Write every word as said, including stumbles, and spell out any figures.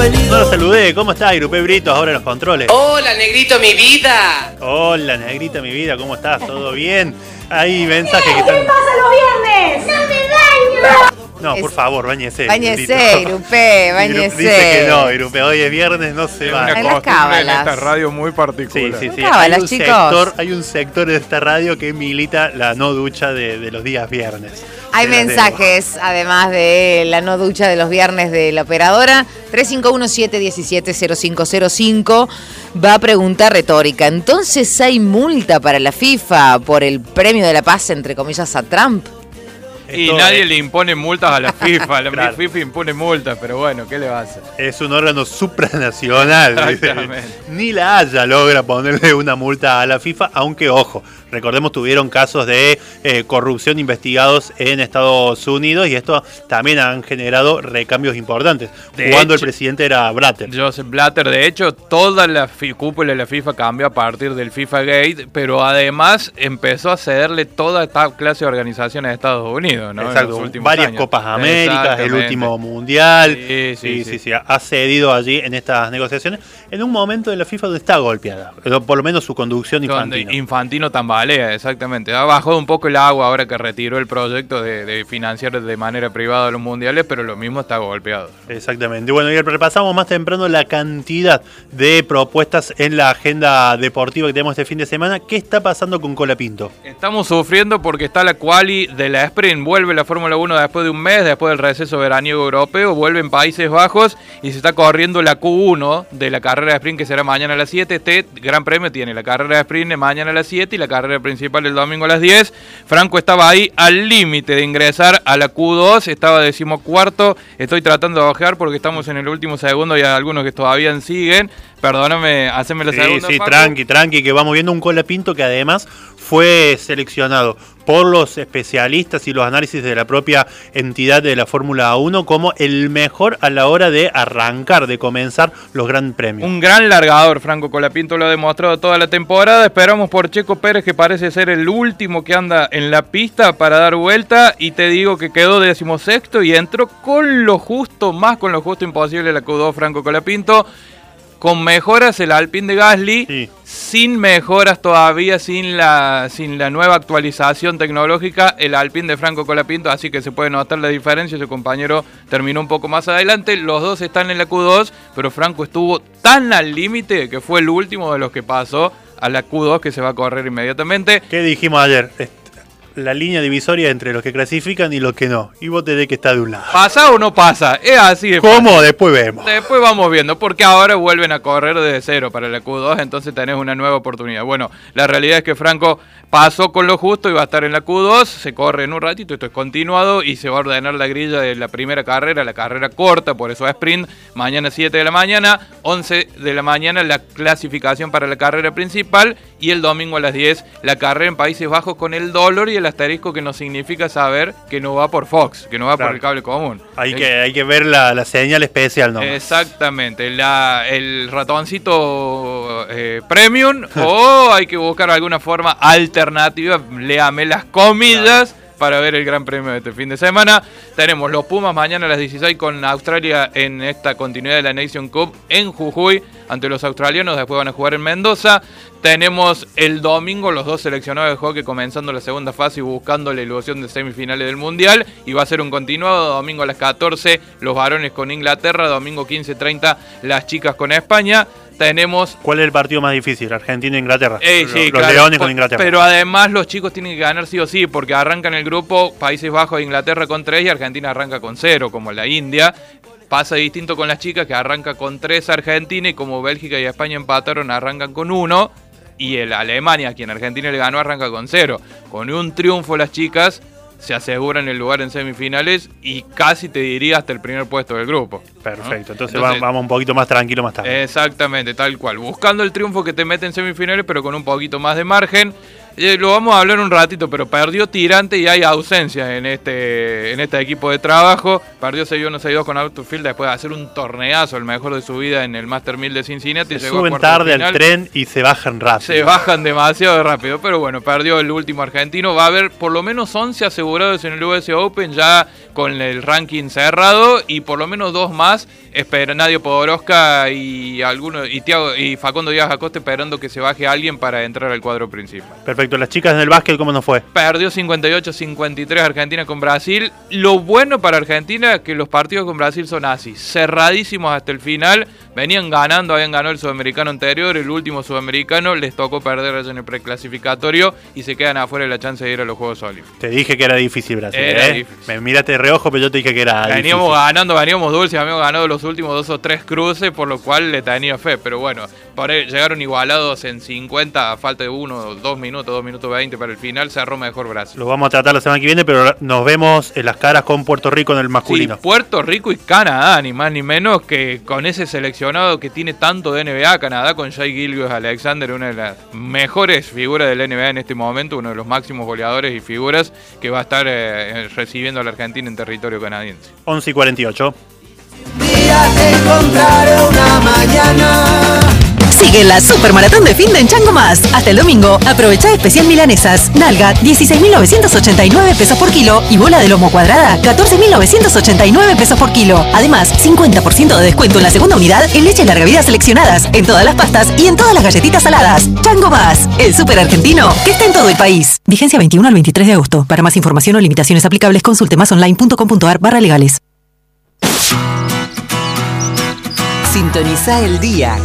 No lo saludé, ¿cómo está? Grupé Britos ahora en los controles. Hola, negrito, mi vida. Hola, negrita, mi vida, ¿cómo estás? ¿Todo bien? Hay mensajes que están... ¿Qué pasa los viernes? ¡No me baño! No, por favor, bañese. Báñese, Grupé, báñese. Dice que no, Grupé, hoy es viernes, no se va. En las cábalas. En esta radio muy particular. Sí, sí, sí. Cábalas, hay, un chicos. sector, hay un sector de esta radio que milita la no ducha de, de los días viernes. Hay Se las mensajes, además de la no ducha de los viernes de la operadora. tres cinco uno, siete uno siete, cero cinco cero cinco va a preguntar retórica. Entonces, ¿hay multa para la FIFA por el premio de la paz, entre comillas, a Trump? Y Esto nadie es, le impone multas a la FIFA. La Claro. FIFA impone multas, pero bueno, ¿qué le va a hacer? es un órgano supranacional. dice. Exactamente. Ni la Haya logra ponerle una multa a la FIFA, aunque, ojo, recordemos tuvieron casos de eh, corrupción investigados en Estados Unidos y esto también han generado recambios importantes. De Cuando hecho, el presidente era Blatter. Joseph Blatter, de hecho, toda la fi- cúpula de la FIFA cambió a partir del FIFA Gate, pero además empezó a cederle toda esta clase de organizaciones de Estados Unidos, ¿no? En Exacto, los últimos varias años. Copas Américas, el Exactamente. último Mundial. Sí, sí, sí, sí. sí, ha cedido allí en estas negociaciones, en un momento de la FIFA donde está golpeada, pero por lo menos su conducción Donde infantil. Infantino tambalea, exactamente. Ha bajado un poco el agua ahora que retiró el proyecto de, de financiar de manera privada los mundiales, pero lo mismo está golpeado. Exactamente. Bueno, y repasamos más temprano la cantidad de propuestas en la agenda deportiva que tenemos este fin de semana. ¿Qué está pasando con Colapinto? Estamos sufriendo porque está la quali de la Sprint, vuelve la Fórmula uno después de un mes, después del receso veraniego europeo, vuelve en Países Bajos y se está corriendo la Q uno de la carrera de Sprint que será mañana a las siete. Este Gran Premio tiene la carrera de Sprint mañana a las siete y la carrera principal el domingo a las diez. Franco estaba ahí al límite de ingresar a la Q dos, estaba decimocuarto, estoy tratando de bajar porque estamos en el último segundo y hay algunos que todavía siguen. Perdóname, haceme la Sí, segunda. sí, Paco. tranqui, tranqui, que vamos viendo un Colapinto que además fue seleccionado por los especialistas y los análisis de la propia entidad de la Fórmula uno como el mejor a la hora de arrancar, de comenzar los Gran Premios. Un gran largador, Franco Colapinto lo ha demostrado toda la temporada. Esperamos por Checo Pérez, que parece ser el último que anda en la pista para dar vuelta. Y te digo que quedó decimosexto y entró con lo justo, más con lo justo imposible la Q dos Franco Colapinto. Con mejoras el Alpine de Gasly, Sí. sin mejoras todavía, sin la, sin la nueva actualización tecnológica, el Alpine de Franco Colapinto, así que se puede notar la diferencia. Su compañero terminó un poco más adelante, los dos están en la Q dos, pero Franco estuvo tan al límite que fue el último de los que pasó a la Q dos, que se va a correr inmediatamente. ¿Qué dijimos ayer? Est- La línea divisoria entre los que clasifican y los que no. Y vos tenés que estar de un lado. ¿Pasa o no pasa? Es así de fácil. ¿Cómo? Después vemos. Después vamos viendo, porque ahora vuelven a correr de cero para la Q dos, entonces tenés una nueva oportunidad. Bueno, la realidad es que Franco pasó con lo justo y va a estar en la Q dos, se corre en un ratito, esto es continuado, y se va a ordenar la grilla de la primera carrera, la carrera corta, por eso es sprint, mañana siete de la mañana, once de la mañana la clasificación para la carrera principal, y el domingo a las diez la carrera en Países Bajos, con el dolor y el asterisco que nos significa saber que no va por Fox, que no va Claro. por el cable común. Hay El- que, hay que ver la, la señal especial, ¿no? Exactamente, la, el ratoncito eh, premium o hay que buscar alguna forma alternativa, léame las comillas, para ver el Gran Premio de este fin de semana. Tenemos los Pumas mañana a las dieciséis con Australia en esta continuidad de la Nation Cup en Jujuy ante los australianos, después van a jugar en Mendoza. Tenemos el domingo los dos seleccionados de hockey comenzando la segunda fase y buscando la ilusión de semifinales del Mundial, y va a ser un continuado, domingo a las catorce los varones con Inglaterra, domingo quince treinta las chicas con España. Tenemos ¿Cuál es el partido más difícil? Argentina e Inglaterra. Eh, los sí, los claro, Leones por- con Inglaterra. Pero además los chicos tienen que ganar sí o sí, porque arrancan el grupo Países Bajos e Inglaterra con tres y Argentina arranca con cero, como la India. Pasa distinto con las chicas, que arranca con tres Argentina, y como Bélgica y España empataron, arrancan con uno. Y el Alemania, a quien Argentina le ganó, arranca con cero. Con un triunfo las chicas se aseguran el lugar en semifinales y casi te diría hasta el primer puesto del grupo. Perfecto, ¿no? entonces, Entonces, vamos un poquito más tranquilo más tarde. Exactamente, tal cual. Buscando el triunfo que te mete en semifinales, pero con un poquito más de margen. Eh, lo vamos a hablar un ratito, pero perdió tirante y hay ausencia en este en este equipo de trabajo. Perdió seis uno seis dos con Autofield después de hacer un torneazo, el mejor de su vida en el Master mil de Cincinnati. Se suben tarde al tren y se bajan rápido. Se bajan demasiado rápido, pero bueno, perdió el último argentino. Va a haber por lo menos once asegurados en el U S Open ya con el ranking cerrado y por lo menos dos más. Espera Nadio Podoroska y algunos y, Thiago, y Facundo Díaz Acosta esperando que se baje alguien para entrar al cuadro principal. Perfecto, las chicas en el básquet, ¿cómo nos fue? Perdió cincuenta y ocho cincuenta y tres Argentina con Brasil. Lo bueno para Argentina es que los partidos con Brasil son así, cerradísimos hasta el final. Venían ganando, habían ganado el sudamericano anterior, el último sudamericano, les tocó perder allá en el preclasificatorio y se quedan afuera de la chance de ir a los Juegos Olímpicos. Te dije que era difícil Brasil, era ¿eh? difícil. Me miraste de reojo, pero yo te dije que era veníamos difícil. ganando, veníamos dulces, habíamos ganado los últimos dos o tres cruces, por lo cual le tenía fe, pero bueno, por ahí llegaron igualados en cincuenta, a falta de uno, dos minutos, dos minutos veinte para el final, cerró mejor Brasil. Lo vamos a tratar la semana que viene, pero nos vemos en las caras con Puerto Rico en el masculino. Sí, Puerto Rico y Canadá, ni más ni menos que con ese seleccionado que tiene tanto de N B A, Canadá con Shai Gilgeous-Alexander, una de las mejores figuras del N B A en este momento, uno de los máximos goleadores y figuras que va a estar eh, recibiendo a la Argentina en territorio canadiense. once y cuarenta y ocho. Día te encontraré una mañana. Sigue la Supermaratón de Fin de en Chango Más. Hasta el domingo, aprovecha especial milanesas. Nalga, dieciséis mil novecientos ochenta y nueve pesos por kilo. Y bola de lomo cuadrada, catorce mil novecientos ochenta y nueve pesos por kilo. Además, cincuenta por ciento de descuento en la segunda unidad en leche larga vida seleccionadas, en todas las pastas y en todas las galletitas saladas. Chango Más, el súper argentino que está en todo el país. Vigencia veintiuno al veintitrés de agosto. Para más información o limitaciones aplicables, consulte más online punto com punto ar barra legales. Sintoniza el día